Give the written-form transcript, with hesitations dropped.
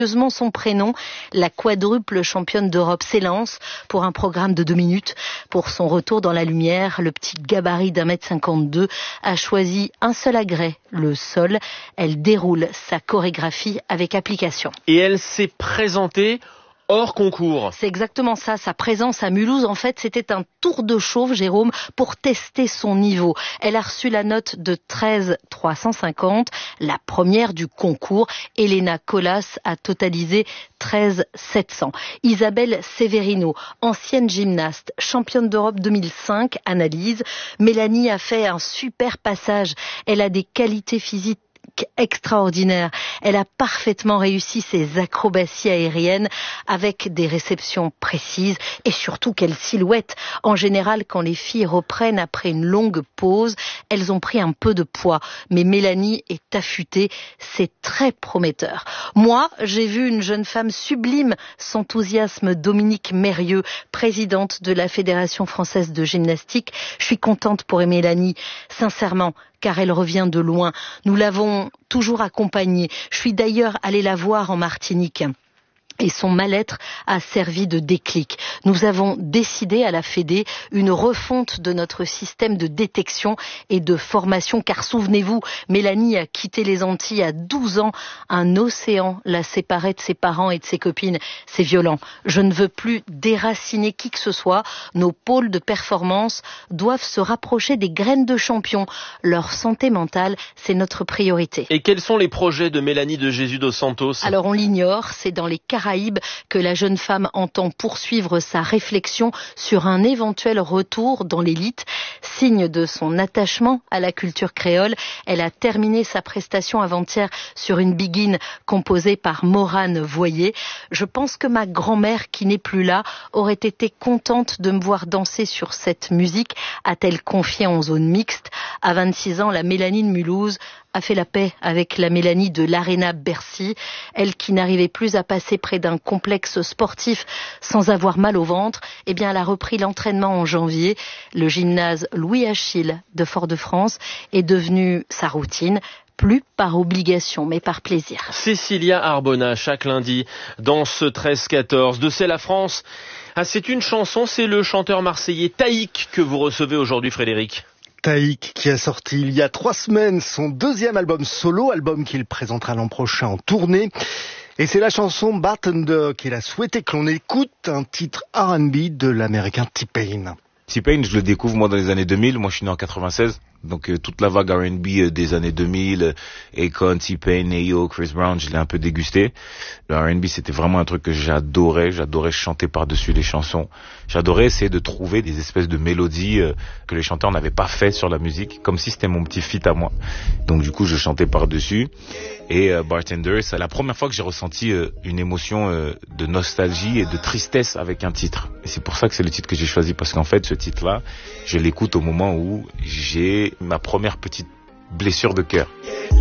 son prénom, la quadruple championne d'Europe s'élance pour un programme de 2 minutes. Pour son retour dans la lumière, le petit gabarit d'1m52 a choisi un seul agrès, le sol. Elle déroule sa chorégraphie avec application. Et elle s'est présentée hors concours. C'est exactement ça. Sa présence à Mulhouse, en fait, c'était un tour de chauffe, Jérôme, pour tester son niveau. Elle a reçu la note de 13,350, la première du concours. Elena Colas a totalisé 13,700. Isabelle Severino, ancienne gymnaste, championne d'Europe 2005, analyse. Mélanie a fait un super passage. Elle a des qualités physiques extraordinaire. Elle a parfaitement réussi ses acrobaties aériennes avec des réceptions précises et surtout quelle silhouette. En général, quand les filles reprennent après une longue pause, elles ont pris un peu de poids. Mais Mélanie est affûtée, c'est très prometteur. Moi, j'ai vu une jeune femme sublime, s'enthousiasme Dominique Mérieux, présidente de la Fédération française de gymnastique. Je suis contente pour Mélanie, sincèrement, car elle revient de loin. Nous l'avons toujours accompagnée. Je suis d'ailleurs allée la voir en Martinique. Et son mal-être a servi de déclic. Nous avons décidé à la Fédé une refonte de notre système de détection et de formation. Car souvenez-vous, Mélanie a quitté les Antilles à 12 ans. Un océan la séparait de ses parents et de ses copines. C'est violent. Je ne veux plus déraciner qui que ce soit. Nos pôles de performance doivent se rapprocher des graines de champions. Leur santé mentale, c'est notre priorité. Et quels sont les projets de Mélanie de Jésus dos Santos ? Alors on l'ignore, c'est dans les Caraïbes que la jeune femme entend poursuivre sa réflexion sur un éventuel retour dans l'élite. Signe de son attachement à la culture créole, elle a terminé sa prestation avant-hier sur une biguine composée par Morane Voyer. Je pense que ma grand-mère, qui n'est plus là, aurait été contente de me voir danser sur cette musique, a-t-elle confié en zone mixte. À 26 ans, la Mélanie de Mulhouse a fait la paix avec la Mélanie de l'Arena Bercy, elle qui n'arrivait plus à passer près d'un complexe sportif sans avoir mal au ventre. Eh bien, elle a repris l'entraînement en janvier. Le gymnase Louis Achille de Fort-de-France est devenu sa routine. Plus par obligation, mais par plaisir. Cécilia Arbona, chaque lundi, dans ce 13-14 de C'est la France. Ah, c'est une chanson, c'est le chanteur marseillais Taïk que vous recevez aujourd'hui, Frédéric. Taïk qui a sorti il y a 3 semaines son 2e album solo, album qu'il présentera l'an prochain en tournée. Et c'est la chanson Bartender qu'il a souhaité que l'on écoute, un titre R&B de l'américain T-Pain. T-Pain, je le découvre moi dans les années 2000, moi je suis né en 96. Donc toute la vague R&B des années 2000, Akon, T-Pain, Neo, Chris Brown, je l'ai un peu dégusté. Le R&B, c'était vraiment un truc que j'adorais chanter par-dessus les chansons. J'adorais essayer de trouver des espèces de mélodies que les chanteurs n'avaient pas fait sur la musique, comme si c'était mon petit feat à moi. Donc du coup, je chantais par-dessus. Et Bartender, c'est la première fois que j'ai ressenti une émotion de nostalgie et de tristesse avec un titre. Et c'est pour ça que c'est le titre que j'ai choisi, parce qu'en fait, ce titre-là, je l'écoute au moment où j'ai ma première petite blessure de cœur.